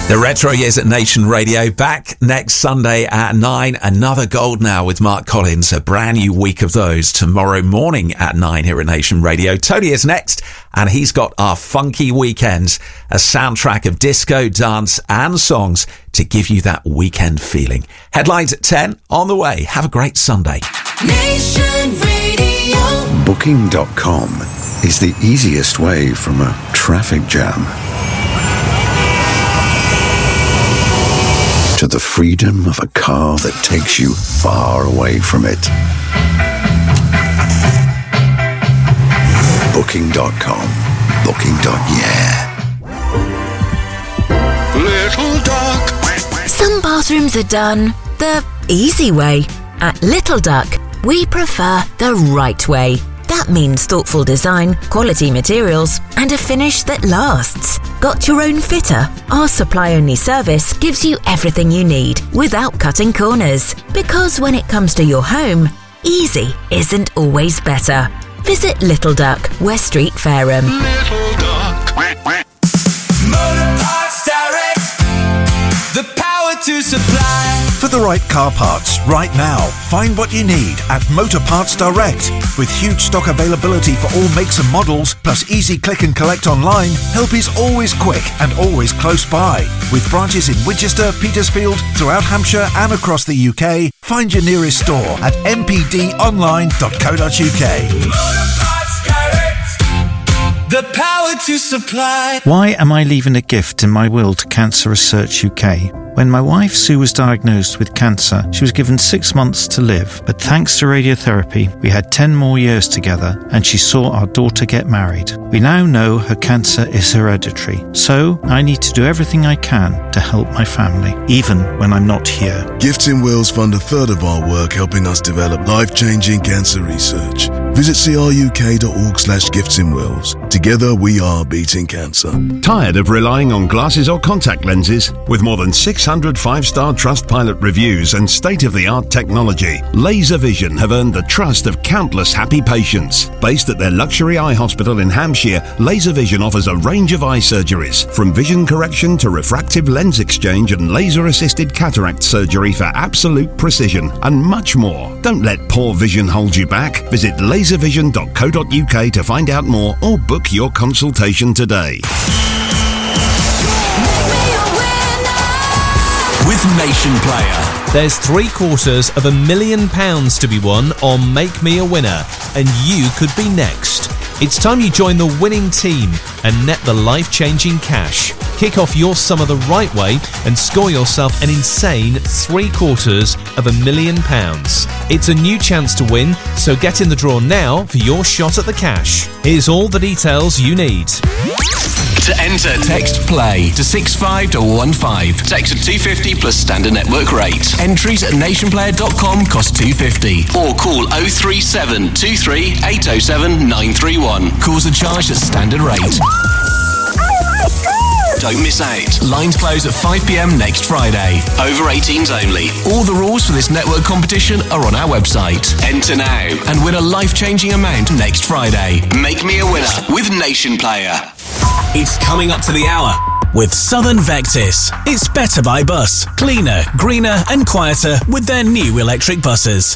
The Retro Years at Nation Radio, back next Sunday at 9. Another Golden Hour with Mark Collins. A brand new week of those tomorrow morning at 9 here at Nation Radio. Tony is next, and he's got our Funky Weekends, a soundtrack of disco, dance and songs to give you that weekend feeling. Headlines at 10 on the way. Have a great Sunday. Nation Radio. Booking.com is the easiest way from a traffic jam to the freedom of a car that takes you far away from it. Booking.com. Booking.yeah. Little Duck. Some bathrooms are done the easy way. At Little Duck, we prefer the right way. That means thoughtful design, quality materials, and a finish that lasts. Got your own fitter? Our supply-only service gives you everything you need without cutting corners. Because when it comes to your home, easy isn't always better. Visit Little Duck, West Street, Fareham. Little Duck. Motor Parts Direct. The power to supply. For the right car parts right now, find what you need at Motor Parts Direct. With huge stock availability for all makes and models, plus easy click and collect online, help is always quick and always close by. With branches in Winchester, Petersfield, throughout Hampshire and across the UK, find your nearest store at mpdonline.co.uk. Motor Parts Direct. The power to supply. Why am I leaving a gift in my will to Cancer Research UK? When my wife Sue was diagnosed with cancer, she was given 6 months to live. But thanks to radiotherapy, we had 10 more years together and she saw our daughter get married. We now know her cancer is hereditary. So I need to do everything I can to help my family, even when I'm not here. Gifts in Wills fund a third of our work helping us develop life-changing cancer research. Visit cruk.org/giftsinwills. Together we are beating cancer. Tired of relying on glasses or contact lenses? With more than 600 5-star Trustpilot reviews and state-of-the-art technology, Laser Vision have earned the trust of countless happy patients. Based at their luxury eye hospital in Hampshire, Laser Vision offers a range of eye surgeries, from vision correction to refractive lens exchange and laser-assisted cataract surgery for absolute precision, and much more. Don't let poor vision hold you back. Visit laservision.co.uk to find out more or book your consultation today. With Nation Player. There's £750,000 million to be won on Make Me a Winner, and you could be next. It's time you join the winning team and net the life-changing cash. Kick off your summer the right way and score yourself an insane £750,000 million. It's a new chance to win, so get in the draw now for your shot at the cash. Here's all the details you need. To enter, text PLAY to 65215. Text at $2.50 plus standard network rate. Entries at nationplayer.com cost $2.50. Or call 037 23 807 931. Calls are charged at standard rate. Don't miss out. Lines close at 5 p.m. next Friday. Over 18s only. All the rules for this network competition are on our website. Enter now and win a life-changing amount next Friday. Make me a winner with Nation Player. It's coming up to the hour with Southern Vectis. It's better by bus. Cleaner, greener and quieter with their new electric buses.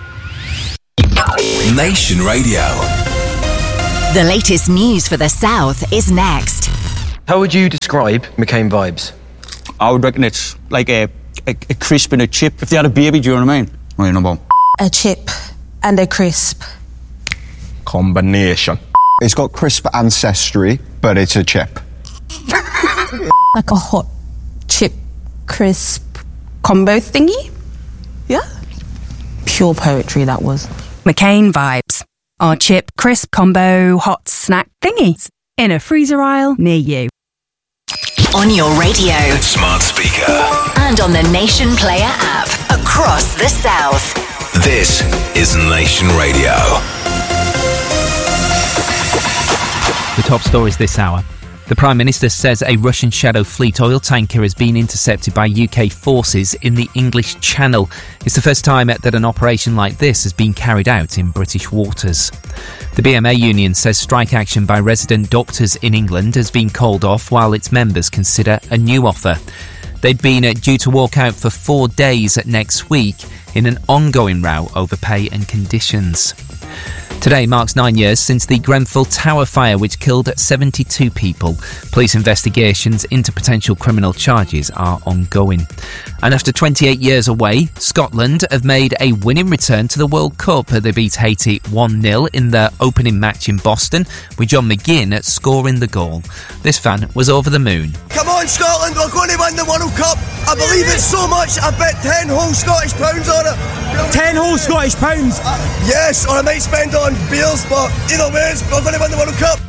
Nation Radio. The latest news for the South is next. How would you describe McCain vibes? I would reckon it's like a crisp and a chip. If they had a baby, do you know what I mean? What do you know about? A chip and a crisp. Combination. It's got crisp ancestry, but it's a chip. Like a hot chip crisp combo thingy? Yeah? Pure poetry, that was. McCain vibes. Our chip crisp combo hot snack thingies in a freezer aisle near you. On your radio, smart speaker, and on the Nation Player app across the South. This is Nation Radio. The top stories this hour. The Prime Minister says a Russian Shadow Fleet oil tanker has been intercepted by UK forces in the English Channel. It's the first time that an operation like this has been carried out in British waters. The BMA union says strike action by resident doctors in England has been called off while its members consider a new offer. They'd been due to walk out for 4 days next week in an ongoing row over pay and conditions. Today marks 9 years since the Grenfell Tower fire, which killed 72 people. Police investigations into potential criminal charges are ongoing. And after 28 years away, Scotland have made a winning return to the World Cup. They beat Haiti 1-0 in their opening match in Boston, with John McGinn scoring the goal. This fan was over the moon. Come on, Scotland, we're going to win the World Cup. I believe it so much, I bet 10 whole Scottish pounds on it. 10 whole Scottish pounds? Yes, or I might spend it on beers, but either way, we're going to win the World Cup.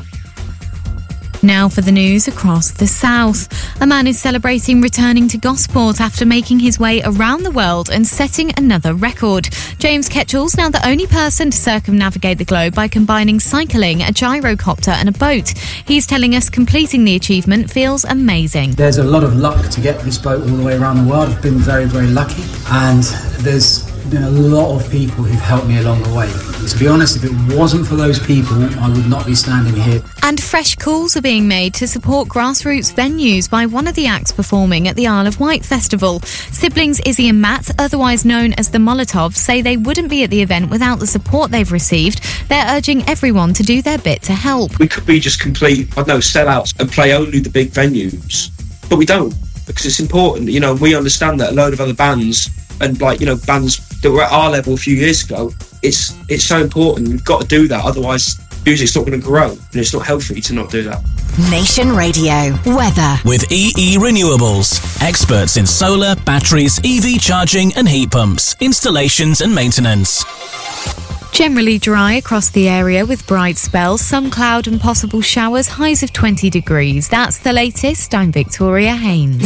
Now for the news across the south. A man is celebrating returning to Gosport after making his way around the world and setting another record. James Ketchell's now the only person to circumnavigate the globe by combining cycling, a gyrocopter and a boat. He's telling us completing the achievement feels amazing. There's a lot of luck to get this boat all the way around the world. I've been very, very lucky, and there's been a lot of people who've helped me along the way. To be honest, if it wasn't for those people, I would not be standing here. And fresh calls are being made to support grassroots venues by one of the acts performing at the Isle of Wight Festival. Siblings Izzy and Matt, otherwise known as the Molotovs, say they wouldn't be at the event without the support they've received. They're urging everyone to do their bit to help. We could be just complete, sellouts and play only the big venues, but we don't, because it's important. We understand that a load of other bands and bands that were at our level a few years ago, it's so important. We've got to do that, otherwise music's not going to grow, and it's not healthy to not do that. Nation Radio weather with EE Renewables, experts in solar, batteries, EV charging and heat pumps, installations and maintenance. Generally dry across the area with bright spells, some cloud and possible showers, highs of 20 degrees. That's the latest. I'm Victoria Haynes.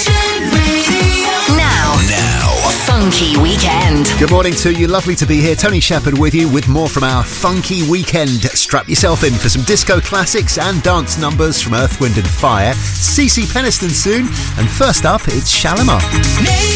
Now, Funky Weekend. Good morning to you. Lovely to be here. Tony Shepherd with you with more from our Funky Weekend. Strap yourself in for some disco classics and dance numbers from Earth, Wind and Fire. CeCe Peniston soon. And first up, it's Shalimar.